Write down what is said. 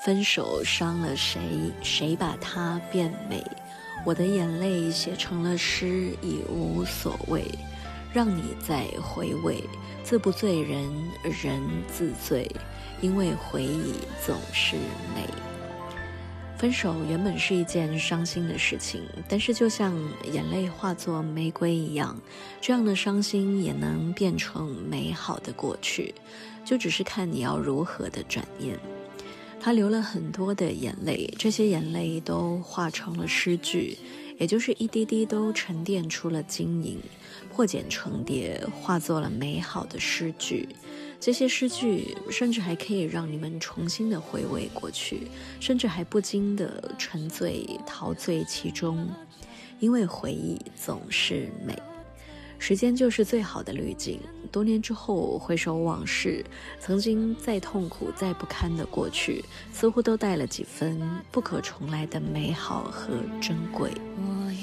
分手伤了谁，谁把它变美？我的眼泪写成了诗，已无所谓。让你再回味，自不醉人，人自醉，因为回忆总是美。分手原本是一件伤心的事情，但是就像眼泪化作玫瑰一样，这样的伤心也能变成美好的过去，就只是看你要如何的转念。他流了很多的眼泪，这些眼泪都化成了诗句，也就是一滴滴都沉淀出了晶莹，破茧成蝶，化作了美好的诗句。这些诗句甚至还可以让你们重新的回味过去，甚至还不禁的沉醉陶醉其中，因为回忆总是美。时间就是最好的滤镜，多年之后回首往事，曾经再痛苦再不堪的过去，似乎都带了几分不可重来的美好和珍贵。